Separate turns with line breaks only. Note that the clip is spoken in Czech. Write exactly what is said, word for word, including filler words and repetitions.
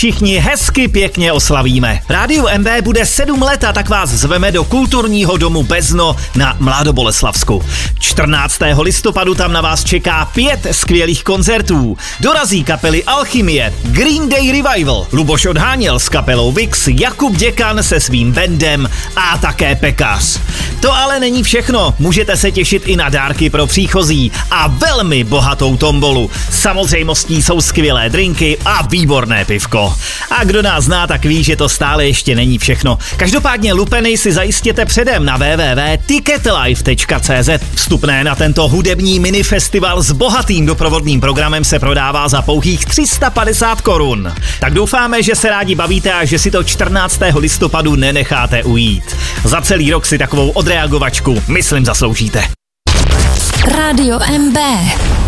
Všichni hezky pěkně oslavíme. Rádiu M B bude sedm let a tak vás zveme do kulturního domu Bezno na Mladoboleslavsku. čtrnáctého listopadu tam na vás čeká pět skvělých koncertů. Dorazí kapely Alchymie, Green Day Revival, Luboš Odháněl s kapelou Vix, Jakub Děkan se svým bandem a také Pekař. To ale není všechno, můžete se těšit i na dárky pro příchozí a velmi bohatou tombolu. Samozřejmostí jsou skvělé drinky a výborné pivko. A kdo nás zná, tak ví, že to stále ještě není všechno. Každopádně lupeny si zajistěte předem na w w w tečka ticketlife tečka c z. Vstupné na tento hudební minifestival s bohatým doprovodným programem se prodává za pouhých tři sta padesát korun. Tak doufáme, že se rádi bavíte a že si to čtrnáctého listopadu nenecháte ujít. Za celý rok si takovou odreagovačku, myslím, zasloužíte.
Rádio M B.